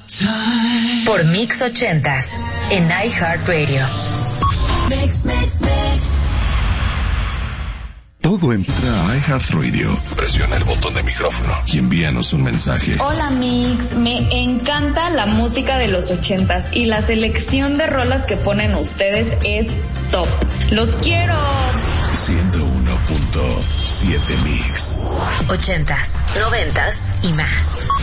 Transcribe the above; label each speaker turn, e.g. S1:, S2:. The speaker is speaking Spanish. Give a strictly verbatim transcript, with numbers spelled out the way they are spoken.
S1: Por Mix ochentas en iHeartRadio. Mix, mix, mix.
S2: Todo entra a iHeartRadio. Presiona el botón de micrófono y envíanos un mensaje.
S3: Hola Mix, me encanta la música de los ochentas y la selección de rolas que ponen ustedes es top. ¡Los quiero!
S2: ciento uno punto siete Mix.
S1: Ochentas, noventas y más.